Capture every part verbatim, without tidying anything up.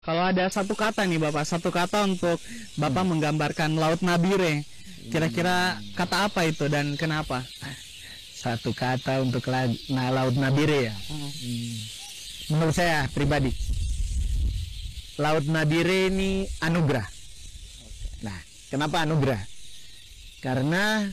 Kalau ada satu kata nih Bapak, satu kata untuk Bapak hmm. menggambarkan Laut Nabire, kira-kira kata apa itu dan kenapa? Satu kata untuk la nah, Laut Nabire ya. Hmm. Hmm. Menurut saya pribadi, Laut Nabire ini anugerah. Nah, kenapa anugerah? Karena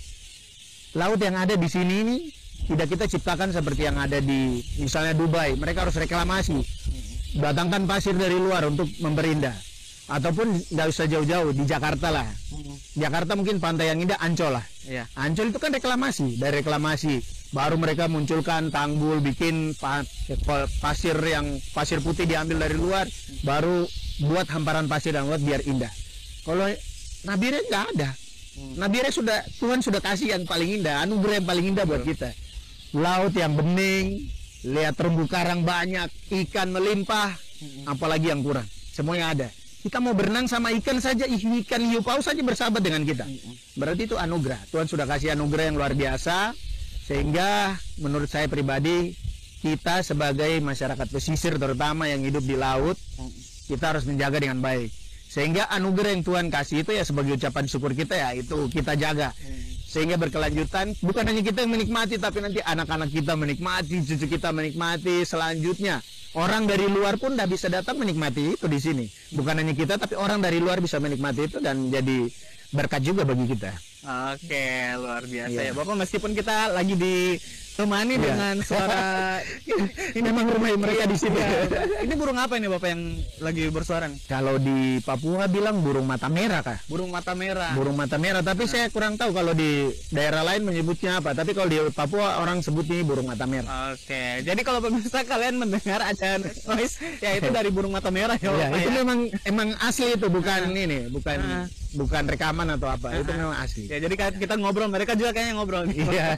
laut yang ada di sini ini tidak kita ciptakan seperti yang ada di misalnya Dubai. Mereka harus reklamasi, datangkan pasir dari luar untuk memperindah. Ataupun nggak usah jauh-jauh, di Jakarta lah. Jakarta mungkin pantai yang indah Ancol lah. Ya. Ancol itu kan reklamasi, dari reklamasi baru mereka munculkan tanggul, bikin pa pasir yang pasir putih diambil dari luar, baru buat hamparan pasir yang luar biar indah. Kalau Nabire nggak ada. Nabire sudah Tuhan sudah kasih yang paling indah, anugerah yang paling indah buat kita. Laut yang bening, lihat terumbu karang banyak, ikan melimpah, apalagi yang kurang, semuanya ada. Kita mau berenang sama ikan saja, ikan hiu paus saja bersahabat dengan kita. Berarti itu anugerah. Tuhan sudah kasih anugerah yang luar biasa, sehingga menurut saya pribadi, kita sebagai masyarakat pesisir terutama yang hidup di laut, kita harus menjaga dengan baik. Sehingga anugerah yang Tuhan kasih itu ya sebagai ucapan syukur kita ya, itu kita jaga. Sehingga berkelanjutan, bukan hanya kita yang menikmati, tapi nanti anak-anak kita menikmati, cucu kita menikmati, selanjutnya orang dari luar pun tidak bisa datang menikmati itu di sini. Bukan hanya kita, tapi orang dari luar bisa menikmati itu dan jadi berkat juga bagi kita. Oke, luar biasa ya, ya Bapak. Meskipun kita lagi ditemani ya. dengan suara ini memang rumah mereka di sini. Ya. Ini burung apa ini Bapak yang lagi bersuara? Kalau di Papua bilang burung mata merah kah? Burung mata merah. Burung mata merah, tapi nah. saya kurang tahu kalau di daerah lain menyebutnya apa. Tapi kalau di Papua orang sebut ini burung mata merah. Oke, jadi kalau pemirsa kalian mendengar ada noise, ya itu dari burung mata merah ya, ya Bapak. Itu ya? memang emang asli itu, bukan uh. ini, bukan uh. bukan rekaman atau apa. Uh. Itu memang asli. Ya, jadi kita ngobrol, mereka juga kayaknya ngobrol nih. Iya.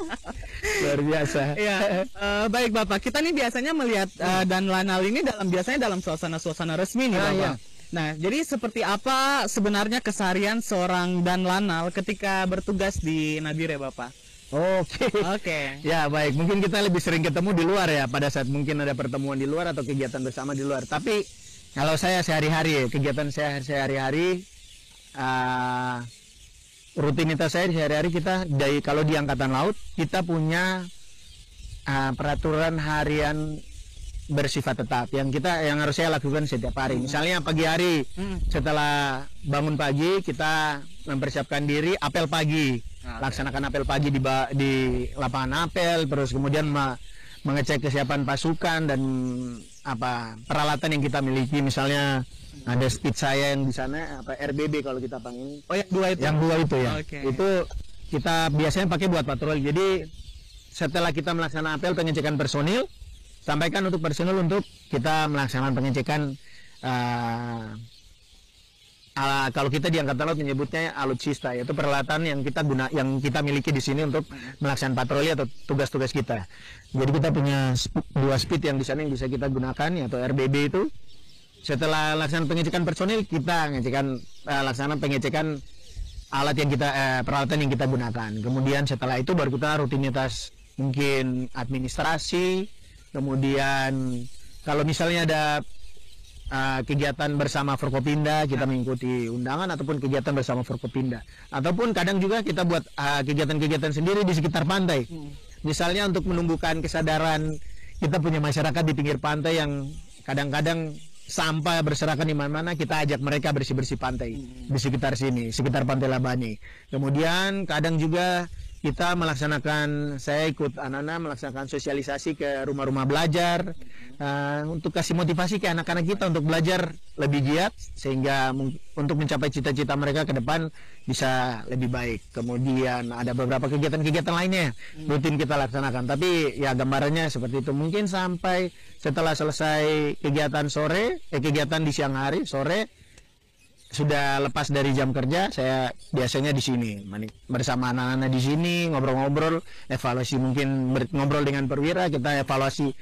Luar biasa. Iya. Uh, baik Bapak, kita nih biasanya melihat uh, dan Lanal ini dalam biasanya dalam suasana-suasana resmi nih ah, Bapak. Iya. Nah, jadi seperti apa sebenarnya keseharian seorang Dan Lanal ketika bertugas di Nabire Bapak? Oke. Oke. Okay. Ya, baik. Mungkin kita lebih sering ketemu di luar ya, pada saat mungkin ada pertemuan di luar atau kegiatan bersama di luar. Tapi kalau saya sehari-hari, kegiatan saya sehari-hari, uh, rutinitas saya sehari-hari kita dari kalau di Angkatan Laut kita punya uh, peraturan harian bersifat tetap yang kita yang harus saya lakukan setiap hari. Misalnya pagi hari setelah bangun pagi kita mempersiapkan diri apel pagi, laksanakan apel pagi di di lapangan apel, terus kemudian mengecek kesiapan pasukan dan apa peralatan yang kita miliki, misalnya ada speed saya yang di sana apa R B B kalau kita panggil. Oh, yang dua itu. Yang dua itu ya. Okay. Itu kita biasanya pakai buat patroli. Jadi setelah kita melaksanakan apel pengecekan personil, sampaikan untuk personil untuk kita melaksanakan pengecekan uh, uh, kalau kita di Angkatan Laut menyebutnya alutsista, yaitu peralatan yang kita guna yang kita miliki di sini untuk melaksanakan patroli atau tugas-tugas kita. Jadi kita punya dua speed yang di sana yang bisa kita gunakan, yaitu R B B itu. Setelah laksanakan pengecekan personil, kita ngecekan uh, laksanakan pengecekan alat yang kita eh, peralatan yang kita gunakan. Kemudian setelah itu baru kita rutinitas mungkin administrasi. Kemudian kalau misalnya ada uh, kegiatan bersama Forkopinda, kita mengikuti undangan ataupun kegiatan bersama Forkopinda. Ataupun kadang juga kita buat kegiatan-kegiatan uh, sendiri di sekitar pantai. Hmm. Misalnya untuk menumbuhkan kesadaran kita punya masyarakat di pinggir pantai yang kadang-kadang sampah berserakan di mana-mana, kita ajak mereka bersih-bersih pantai hmm. di sekitar sini, sekitar Pantai Labani. Kemudian kadang juga kita melaksanakan, saya ikut anak-anak melaksanakan sosialisasi ke rumah-rumah belajar uh, untuk kasih motivasi ke anak-anak kita untuk belajar lebih giat sehingga untuk mencapai cita-cita mereka ke depan bisa lebih baik. Kemudian ada beberapa kegiatan-kegiatan lainnya rutin kita laksanakan, tapi ya gambarannya seperti itu. Mungkin sampai setelah selesai kegiatan sore, eh, kegiatan di siang hari, sore sudah lepas dari jam kerja, saya biasanya di sini bersama anak-anak di sini ngobrol-ngobrol, evaluasi, mungkin ngobrol dengan perwira, kita evaluasi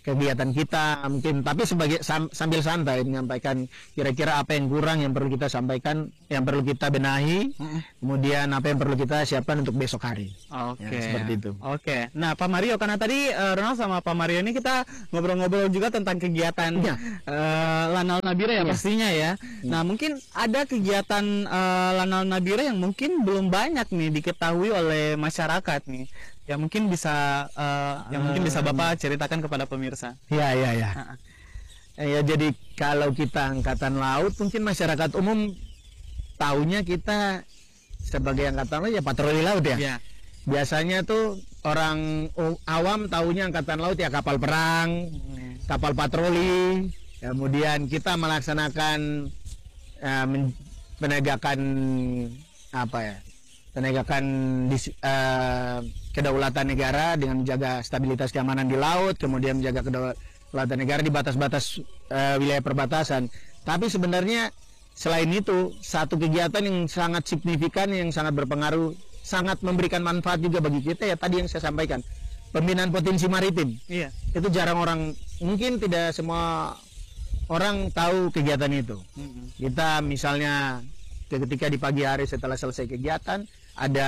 kegiatan kita mungkin, tapi sebagai sam, sambil santai menyampaikan kira-kira apa yang kurang yang perlu kita sampaikan, yang perlu kita benahi, hmm. kemudian apa yang perlu kita siapkan untuk besok hari. Oke. Ya, seperti itu. Oke. Nah, Pak Mario, karena tadi uh, Ronald sama Pak Mario ini kita ngobrol-ngobrol juga tentang kegiatan ya. uh, Lanal Nabire ya, ya pastinya ya. ya. Nah, mungkin ada kegiatan uh, Lanal Nabire yang mungkin belum banyak nih diketahui oleh masyarakat nih. Ya mungkin bisa uh, yang mungkin bisa Bapak ceritakan kepada pemirsa. Ya ya ya. Uh-uh. Ya jadi kalau kita angkatan laut mungkin masyarakat umum taunya kita sebagai angkatan laut ya patroli laut ya. Ya. Biasanya tuh orang awam taunya angkatan laut ya kapal perang, hmm. kapal patroli. Kemudian kita melaksanakan uh, menegakkan apa ya? Penegakan uh, kedaulatan negara dengan menjaga stabilitas keamanan di laut, kemudian menjaga kedaulatan negara di batas-batas uh, wilayah perbatasan. Tapi sebenarnya selain itu, satu kegiatan yang sangat signifikan, yang sangat berpengaruh, sangat memberikan manfaat juga bagi kita ya tadi yang saya sampaikan, pembinaan potensi maritim. Iya. Itu jarang orang, mungkin tidak semua orang tahu kegiatan itu. Mm-hmm. Kita misalnya ketika di pagi hari setelah selesai kegiatan, ada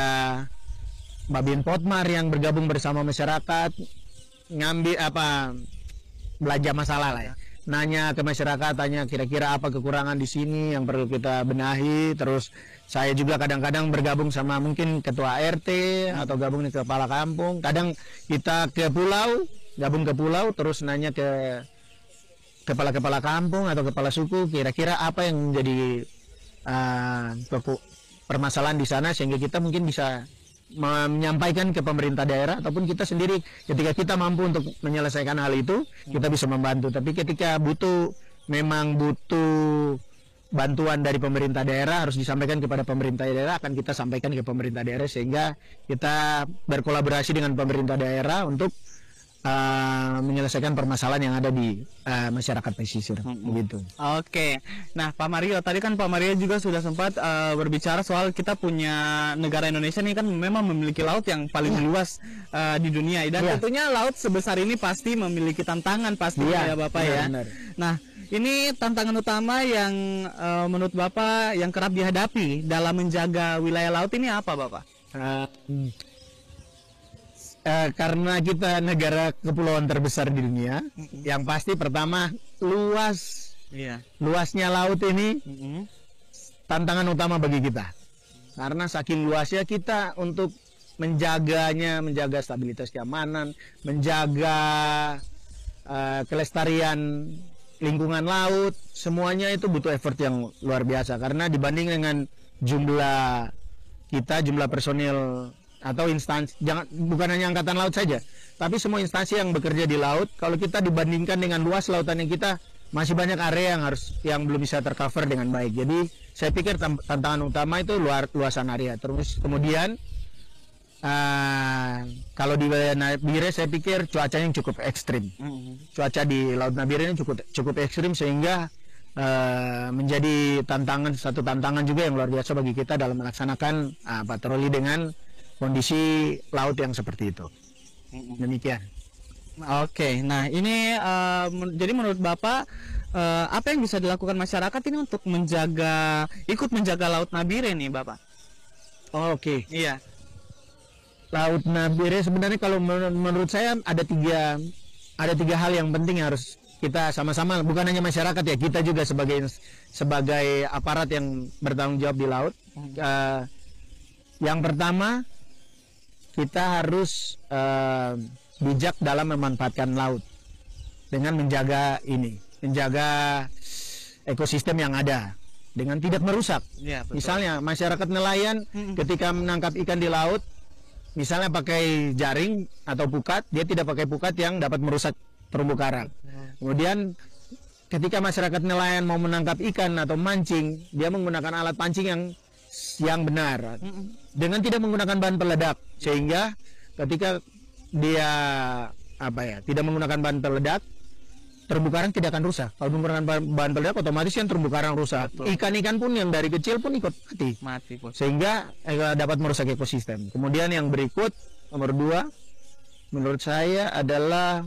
Babin Potmar yang bergabung bersama masyarakat, ngambil apa belajar masalah lah ya, nanya ke masyarakat, tanya kira-kira apa kekurangan di sini yang perlu kita benahi. Terus saya juga kadang-kadang bergabung sama mungkin ketua R T atau gabung di kepala kampung. Kadang kita ke pulau, gabung ke pulau, terus nanya ke kepala-kepala kampung atau kepala suku, kira-kira apa yang menjadi uh, permasalahan di sana, sehingga kita mungkin bisa menyampaikan ke pemerintah daerah ataupun kita sendiri ketika kita mampu untuk menyelesaikan hal itu kita bisa membantu. Tapi ketika butuh, memang butuh bantuan dari pemerintah daerah, harus disampaikan kepada pemerintah daerah, akan kita sampaikan ke pemerintah daerah sehingga kita berkolaborasi dengan pemerintah daerah untuk Uh, menyelesaikan permasalahan yang ada di uh, masyarakat pesisir, hmm. begitu. Oke, nah Pak Mario, tadi kan Pak Mario juga sudah sempat uh, berbicara soal kita punya negara Indonesia ini kan memang memiliki laut yang paling yeah. luas uh, di dunia, dan yeah. tentunya laut sebesar ini pasti memiliki tantangan pastinya yeah. ya Bapak benar, ya. Benar. Nah, ini tantangan utama yang uh, menurut Bapak yang kerap dihadapi dalam menjaga wilayah laut ini apa, Bapak? Uh, Uh, karena kita negara kepulauan terbesar di dunia, mm-hmm. yang pasti pertama luas, yeah. luasnya laut ini mm-hmm. tantangan utama bagi kita. Karena saking luasnya kita untuk menjaganya, menjaga stabilitas keamanan, menjaga uh, kelestarian lingkungan laut, semuanya itu butuh effort yang luar biasa. Karena dibanding dengan jumlah kita, jumlah personil atau instansi, jangan bukan hanya angkatan laut saja, tapi semua instansi yang bekerja di laut, kalau kita dibandingkan dengan luas lautan yang kita, masih banyak area yang harus yang belum bisa tercover dengan baik. Jadi saya pikir tantangan utama itu luar luasan area. Terus kemudian uh, kalau di wilayah Nabire saya pikir cuacanya cukup ekstrim. Cuaca di Laut Nabire ini cukup cukup ekstrim sehingga uh, menjadi tantangan, satu tantangan juga yang luar biasa bagi kita dalam melaksanakan uh, patroli dengan kondisi laut yang seperti itu. Demikian. Oke, nah ini uh, men jadi menurut Bapak uh, apa yang bisa dilakukan masyarakat ini untuk menjaga, ikut menjaga Laut Nabire nih, Bapak? Oh, Oke. Okay. Iya. Laut Nabire sebenarnya kalau men menurut saya ada tiga ada tiga hal yang penting yang harus kita sama-sama, bukan hanya masyarakat ya, kita juga sebagai sebagai aparat yang bertanggung jawab di laut. Uh, yang pertama, kita harus uh, bijak dalam memanfaatkan laut dengan menjaga ini, menjaga ekosistem yang ada dengan tidak merusak. Ya, misalnya masyarakat nelayan hmm. ketika menangkap ikan di laut, misalnya pakai jaring atau pukat, dia tidak pakai pukat yang dapat merusak terumbu karang. Hmm. Kemudian ketika masyarakat nelayan mau menangkap ikan atau mancing, dia menggunakan alat pancing yang yang benar dengan tidak menggunakan bahan peledak, sehingga ketika dia apa ya tidak menggunakan bahan peledak, terumbu karang tidak akan rusak. Kalau menggunakan bahan, bahan peledak, otomatis yang terumbu karang rusak. Ikan-ikan pun yang dari kecil pun ikut mati, mati pun. Sehingga eh, dapat merusak ekosistem. Kemudian yang berikut, nomor dua, menurut saya adalah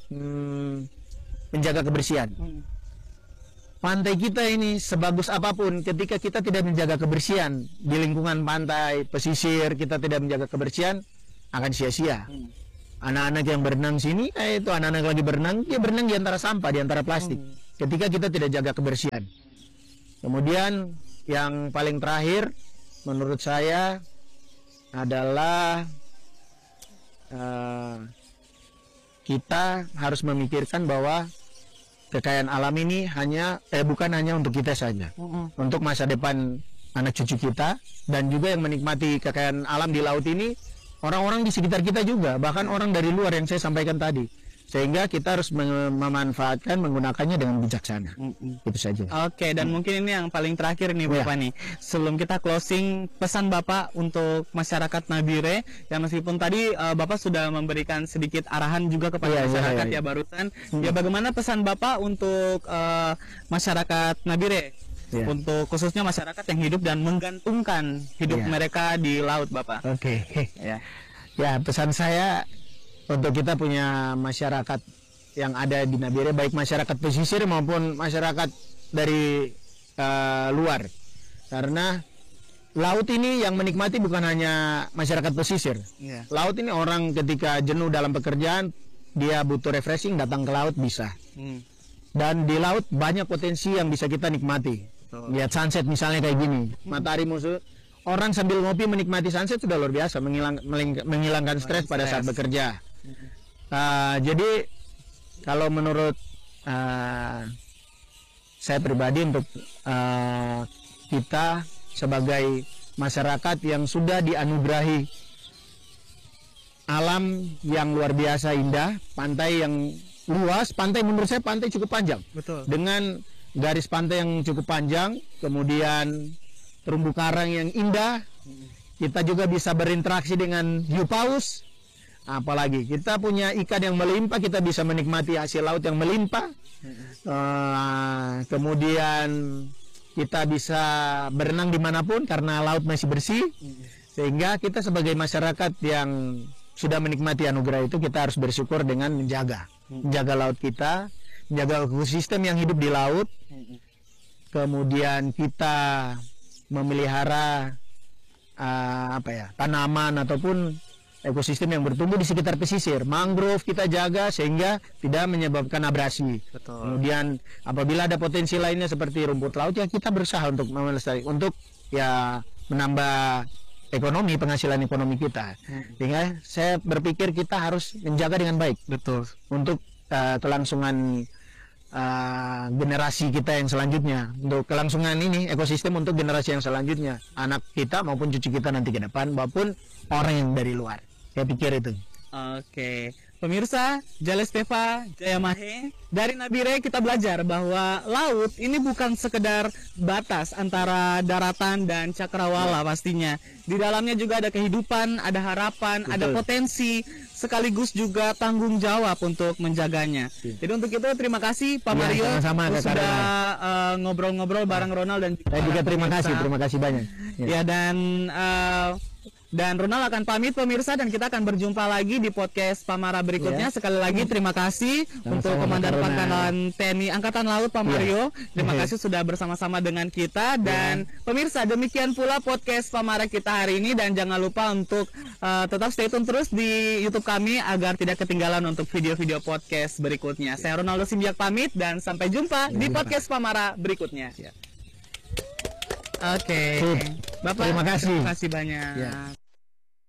hmm, menjaga kebersihan. Pantai kita ini sebagus apapun, ketika kita tidak menjaga kebersihan di lingkungan pantai, pesisir, kita tidak menjaga kebersihan, akan sia-sia. Hmm. Anak-anak yang berenang sini, eh, itu anak-anak lagi berenang, dia berenang di antara sampah, di antara plastik. Hmm. Ketika kita tidak jaga kebersihan. Kemudian yang paling terakhir, menurut saya adalah uh, kita harus memikirkan bahwa kekayaan alam ini hanya eh bukan hanya untuk kita saja, mm-hmm. untuk masa depan anak cucu kita, dan juga yang menikmati kekayaan alam di laut ini orang-orang di sekitar kita juga, bahkan orang dari luar yang saya sampaikan tadi, sehingga kita harus mem- memanfaatkan menggunakannya dengan bijaksana. Mm-hmm. Itu saja. Oke, dan mm. mungkin ini yang paling terakhir nih Bapak yeah. nih, sebelum kita closing, pesan Bapak untuk masyarakat Nabire, ya meskipun tadi uh, Bapak sudah memberikan sedikit arahan juga kepada yeah, masyarakat yeah, yeah, yeah. ya barusan, mm. ya bagaimana pesan Bapak untuk uh, masyarakat Nabire, yeah. untuk khususnya masyarakat yang hidup dan menggantungkan hidup yeah. mereka di laut, Bapak? Oke, okay. ya. ya pesan saya untuk kita punya masyarakat yang ada di Nabire, baik masyarakat pesisir maupun masyarakat dari uh, luar, karena laut ini yang menikmati bukan hanya masyarakat pesisir. Yeah. Laut ini orang ketika jenuh dalam pekerjaan, dia butuh refreshing, datang ke laut bisa. Mm. Dan di laut banyak potensi yang bisa kita nikmati. Oh. Lihat sunset misalnya kayak gini, mm. matahari musuh. Orang sambil ngopi menikmati sunset sudah luar biasa, menghilang, menghilangkan stres pada saat bekerja. Uh, jadi kalau menurut uh, saya pribadi, untuk uh, kita sebagai masyarakat yang sudah dianugerahi alam yang luar biasa indah, pantai yang luas, pantai menurut saya pantai cukup panjang. Betul. Dengan garis pantai yang cukup panjang, kemudian terumbu karang yang indah, kita juga bisa berinteraksi dengan hiu paus. Apalagi kita punya ikan yang melimpah, kita bisa menikmati hasil laut yang melimpah. Uh, kemudian kita bisa berenang dimanapun karena laut masih bersih. Sehingga kita sebagai masyarakat yang sudah menikmati anugerah itu, kita harus bersyukur dengan menjaga, menjaga laut kita, menjaga ekosistem yang hidup di laut. Kemudian kita memelihara uh, apa ya, tanaman ataupun ekosistem yang bertumbuh di sekitar pesisir. Mangrove kita jaga sehingga tidak menyebabkan abrasi. Betul. Kemudian apabila ada potensi lainnya seperti rumput laut, ya kita berusaha untuk melestarikan, untuk ya menambah ekonomi, penghasilan ekonomi kita. Hmm. Sehingga saya berpikir kita harus menjaga dengan baik. Betul. Untuk uh, kelangsungan uh, generasi kita yang selanjutnya, untuk kelangsungan ini ekosistem untuk generasi yang selanjutnya, anak kita maupun cucu kita nanti ke depan, maupun orang yang dari luar. Saya pikir itu. Oke, pemirsa Jalesteva Jayamahe, dari Nabire kita belajar bahwa laut ini bukan sekedar batas antara daratan dan cakrawala, pastinya. Di dalamnya juga ada kehidupan, ada harapan, betul, ada potensi, sekaligus juga tanggung jawab untuk menjaganya. Betul. Jadi untuk itu terima kasih Pak ya, Mario sama-sama, sudah uh, ngobrol-ngobrol bareng Ronald dan juga, juga terima kasih, terima kasih banyak. Ya, ya dan uh, Dan Ronald akan pamit pemirsa, dan kita akan berjumpa lagi di podcast Pamara berikutnya. Yeah. Sekali lagi terima kasih Sama-sama untuk Komandan Pangkalan T N I Angkatan Laut Pak Mario. Yeah. Terima kasih sudah bersama-sama dengan kita. Dan yeah. pemirsa, demikian pula podcast Pamara kita hari ini. Dan jangan lupa untuk uh, tetap stay tune terus di YouTube kami agar tidak ketinggalan untuk video-video podcast berikutnya. Yeah. Saya Ronaldo Simbiak pamit dan sampai jumpa yeah. di podcast Pamara berikutnya. Yeah. Oke, okay. Bapak, terima kasih. Terima kasih banyak. Yeah.